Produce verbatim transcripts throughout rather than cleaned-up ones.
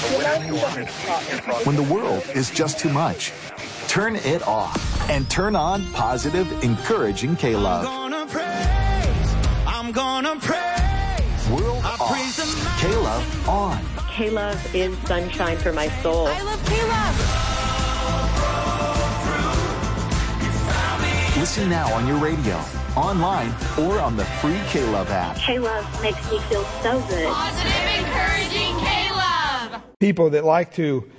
When the world is just too much, turn it off and turn on positive, encouraging K-Love. I'm gonna praise, I'm gonna praise. World off, K-Love on. K-Love is sunshine for my soul. I love K-Love. Listen now on your radio, online, or on the free K-Love app. K-Love makes me feel so good. Positive, encouraging K-Love. People that like to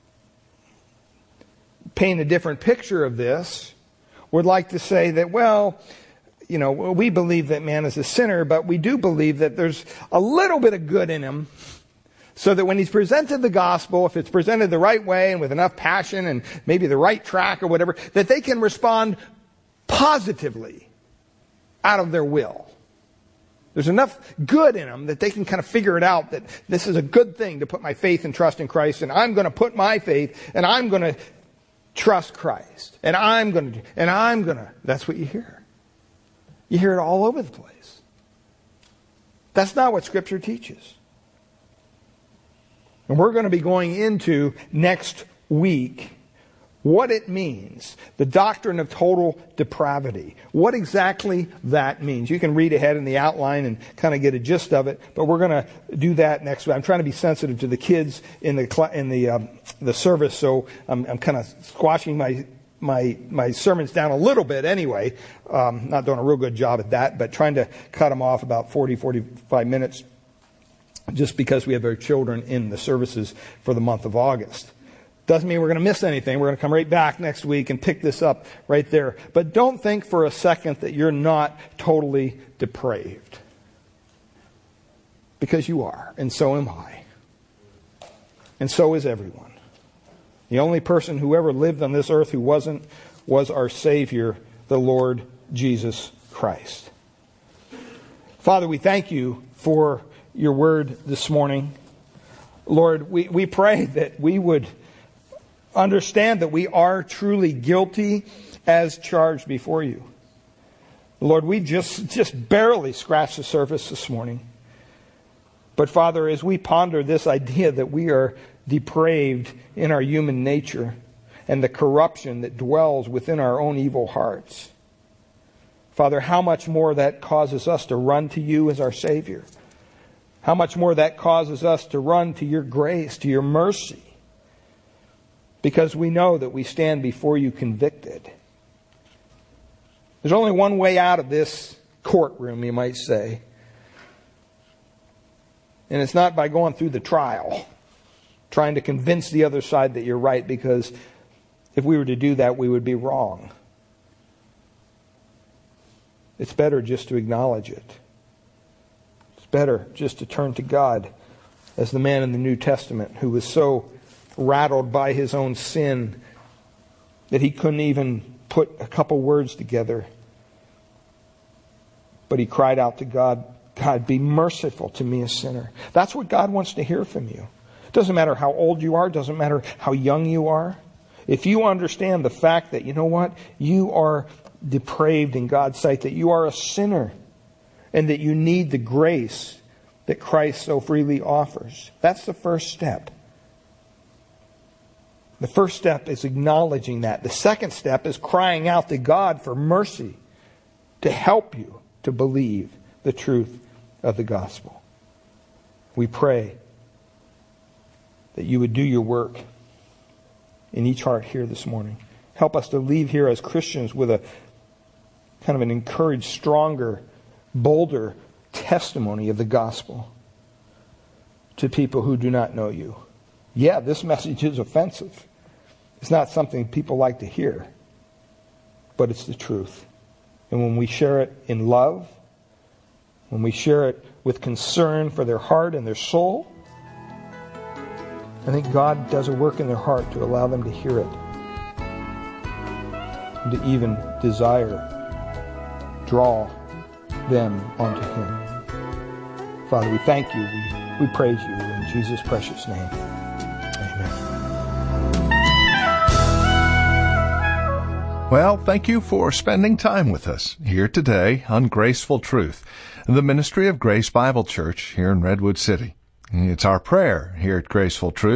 paint a different picture of this would like to say that, well, you know, we believe that man is a sinner, but we do believe that there's a little bit of good in him, so that when he's presented the gospel, if it's presented the right way and with enough passion and maybe the right track or whatever, that they can respond positively out of their will. There's enough good in them that they can kind of figure it out that this is a good thing to put my faith and trust in Christ, and I'm going to put my faith and I'm going to trust Christ. And I'm going to, and I'm going to. That's what you hear. You hear it all over the place. That's not what Scripture teaches. And we're going to be going into next week what it means, the doctrine of total depravity, what exactly that means. You can read ahead in the outline and kind of get a gist of it, but we're going to do that next week. I'm trying to be sensitive to the kids in the cl- in the um, the service, so I'm, I'm kind of squashing my my my sermons down a little bit anyway. Um, not doing a real good job at that, but trying to cut them off about forty, forty-five minutes. Just because we have our children in the services for the month of August. Doesn't mean we're going to miss anything. We're going to come right back next week and pick this up right there. But don't think for a second that you're not totally depraved. Because you are, and so am I. And so is everyone. The only person who ever lived on this earth who wasn't was our Savior, the Lord Jesus Christ. Father, we thank you for your word this morning. Lord, we, we pray that we would understand that we are truly guilty as charged before you. Lord, we just, just barely scratched the surface this morning. But Father, as we ponder this idea that we are depraved in our human nature and the corruption that dwells within our own evil hearts, Father, how much more that causes us to run to you as our Savior. How much more that causes us to run to your grace, to your mercy. Because we know that we stand before you convicted. There's only one way out of this courtroom, you might say. And it's not by going through the trial, trying to convince the other side that you're right, because if we were to do that, we would be wrong. It's better just to acknowledge it. Better just to turn to God as the man in the New Testament who was so rattled by his own sin that he couldn't even put a couple words together. But he cried out to God, God, be merciful to me, a sinner. That's what God wants to hear from you. It doesn't matter how old you are. It doesn't matter how young you are. If you understand the fact that, you know what, you are depraved in God's sight, that you are a sinner, and that you need the grace that Christ so freely offers. That's the first step. The first step is acknowledging that. The second step is crying out to God for mercy to help you to believe the truth of the gospel. We pray that you would do your work in each heart here this morning. Help us to leave here as Christians with a kind of an encouraged, stronger, bolder testimony of the gospel to people who do not know you. Yeah, this message is offensive. It's not something people like to hear, but it's the truth. And when we share it in love, when we share it with concern for their heart and their soul, I think God does a work in their heart to allow them to hear it and to even desire, draw them onto Him. Father, we thank you. We, we praise you in Jesus' precious name. Amen. Well, thank you for spending time with us here today on Graceful Truth, the ministry of Grace Bible Church here in Redwood City. It's our prayer here at Graceful Truth